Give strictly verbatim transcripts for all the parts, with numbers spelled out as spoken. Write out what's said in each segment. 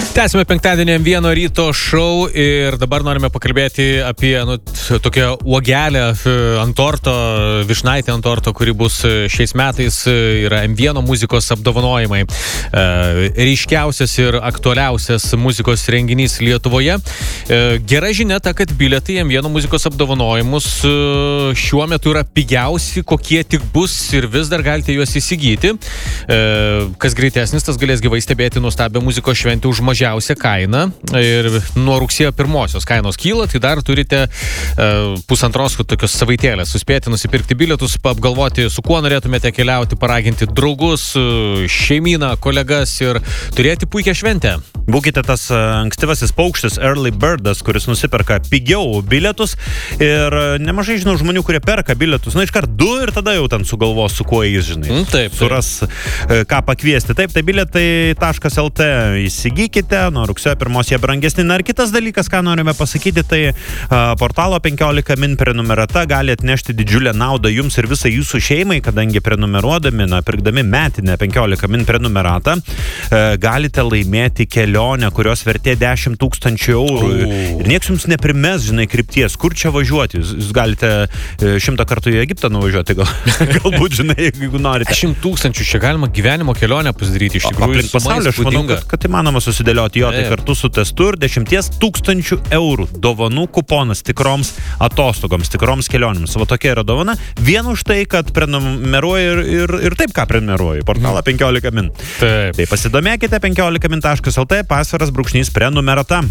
Tęsime penktadienį M vieno ryto šou ir dabar norime pakalbėti apie nu, tokią uogelę ant torto, vyšnaitę ant torto, kuri bus šiais metais, yra M vieno muzikos apdovanojimai. E, ryškiausias ir aktualiausias muzikos renginys Lietuvoje. E, gera žinia ta, kad bilietai M vieno muzikos apdovanojimus e, šiuo metu yra pigiausi, kokie tik bus ir vis dar galite juos įsigyti. E, kas greitesnis, tas galės gyvai stebėti nuostabią muzikos šventę už mažiausią kainą ir nuo rugsėjo pirmosios kainos kyla, tai dar turite uh, pusantros tokios savaitėlės suspėti nusipirkti bilietus, apgalvoti, su kuo norėtumėte keliauti, paraginti draugus, šeimyną, kolegas ir turėti puikią šventę. Būkite tas ankstyvasis paukštis, early birdas, kuris nusiperka pigiau bilietus ir nemažai žinau žmonių, kurie perka bilietus, na iškart du ir tada jau ten sugalvos, su kuo jis, žinai, mm, taip, taip. suras ką pakviesti. Taip, tai bilietai taškas el tė įsigykite, nuo rugsėjo pirmos jie brangesni. Na ir kitas dalykas, ką norime pasakyti, tai uh, portalo penkiolika min prenumerata gali atnešti didžiulę naudą jums ir visai jūsų šeimai, kadangi prenumeruodami, na, pirkdami metinę penkiolika min prenumeratą, uh, galite laimėti kelionę, kurios vertė dešimt tūkstančių eurų. Uh. Ir nieks jums neprimes, žinai, krypties, kur čia važiuoti. Jūs, jūs galite uh, šimtą kartų į Egiptą nuvažiuoti, gal, galbūt, žinai, jeigu norite. Dešimt tūkstančių, čia galima gyvenimo kelionę pasidaryti, iš tikrųjų. Aplink pasaulį, aš manau, kad, kad įmanoma susidėlioti jo, tai kartu su testu ir dešimties tūkstančių eurų dovanų kuponas tikroms atostogoms, tikroms kelionėms. Va tokia yra dovana. Vien už tai, kad prenumeruoji ir, ir, ir taip, ką prenumeruoji. Portalą penkiolika min. Taip. Tai pasidomėkite penkiolika min taškas el tė, pasviras brūkšnys prenumerata.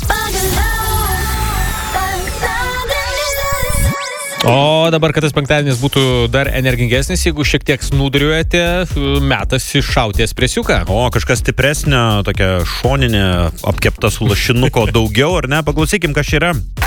O dabar, kad tas penktadienis būtų dar energingesnis, jeigu šiek tiek snūduriuojate, metas iššauti espresiuką. O, kažkas stipresnio, tokia šoninė, apkepta su lašinuko daugiau, ar ne? Paklausykim, kas čia yra.